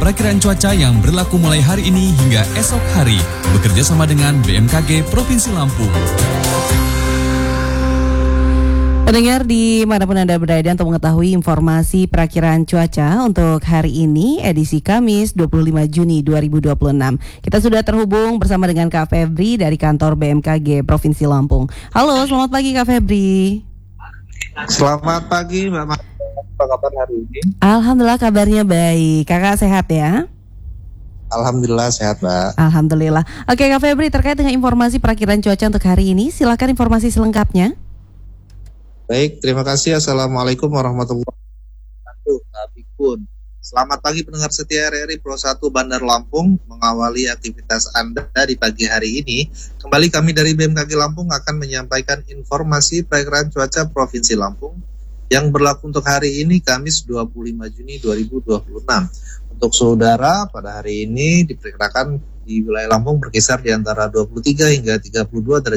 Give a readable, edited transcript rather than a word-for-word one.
perakiraan cuaca yang berlaku mulai hari ini hingga esok hari. Bekerja sama dengan BMKG Provinsi Lampung. Pendengar dimanapun Anda berada untuk mengetahui informasi perakiraan cuaca untuk hari ini, edisi Kamis 25 Juni 2026. Kita sudah terhubung bersama dengan Kak Febri dari kantor BMKG Provinsi Lampung. Halo, selamat pagi Kak Febri. Selamat pagi Mbak Mas. Apa kabar hari ini? Alhamdulillah kabarnya baik. Kakak sehat ya? Alhamdulillah sehat Mbak. Alhamdulillah. Oke Kak Febri, terkait dengan informasi perakiraan cuaca untuk hari ini, silakan informasi selengkapnya. Baik, terima kasih. Assalamualaikum warahmatullahi wabarakatuh. Kabikun. Selamat pagi pendengar setia RRI Pro 1 Bandar Lampung. Mengawali aktivitas Anda di pagi hari ini, kembali kami dari BMKG Lampung akan menyampaikan informasi perakiraan cuaca Provinsi Lampung yang berlaku untuk hari ini Kamis 25 Juni 2026. Untuk saudara, pada hari ini diperkirakan di wilayah Lampung berkisar di antara 23 hingga 32 derajat